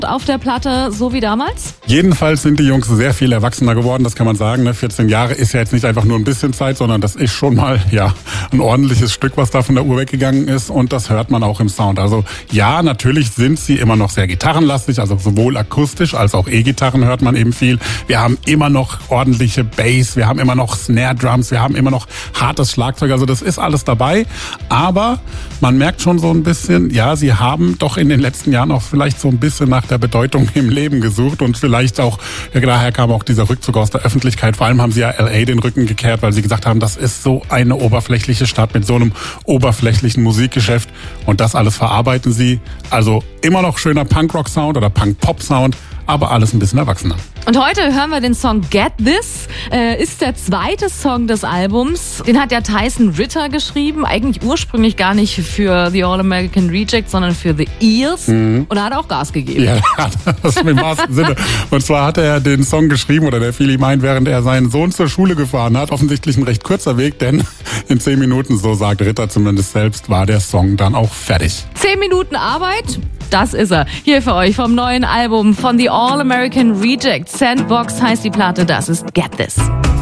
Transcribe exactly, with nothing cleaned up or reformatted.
auf der Platte, so wie damals? Jedenfalls sind die Jungs sehr viel erwachsener geworden, das kann man sagen. Ne? vierzehn Jahre ist ja jetzt nicht einfach nur ein bisschen Zeit, sondern das ist schon mal ja ein ordentliches Stück, was da von der Uhr weggegangen ist. Und das hört man auch im Sound. Also ja, natürlich sind sie immer noch sehr gitarrenlastig, also sowohl akustisch als auch E-Gitarren hört man eben viel. Wir haben immer noch ordentliche Bass, wir haben immer noch Snare-Drums, wir haben immer noch hartes Schlagzeug. Also das ist alles dabei. Aber man merkt schon so ein bisschen, ja, sie haben doch in den letzten Jahren auch vielleicht so ein bisschen nach der Bedeutung im Leben gesucht und vielleicht auch, ja, daher kam auch dieser Rückzug aus der Öffentlichkeit. Vor allem haben sie ja L A den Rücken gekehrt, weil sie gesagt haben, das ist so eine oberflächliche Stadt mit so einem oberflächlichen Musikgeschäft und das alles verarbeiten sie. Also immer noch schöner Punkrock-Sound oder Punk-Pop-Sound, aber alles ein bisschen erwachsener. Und heute hören wir den Song Get This, äh, ist der zweite Song des Albums. Den hat ja Tyson Ritter geschrieben, eigentlich ursprünglich gar nicht für The All-American Reject, sondern für The Eels. Mhm. Und er hat auch Gas gegeben. Ja, das ist im wahrsten Sinne. Und zwar hat er den Song geschrieben, oder der fiel ihm ein, während er seinen Sohn zur Schule gefahren hat. Offensichtlich ein recht kurzer Weg, denn in zehn Minuten, so sagt Ritter zumindest selbst, war der Song dann auch fertig. Zehn Minuten Arbeit? Das ist er. Hier für euch vom neuen Album von The All-American Reject. Sandbox heißt die Platte, das ist Get This.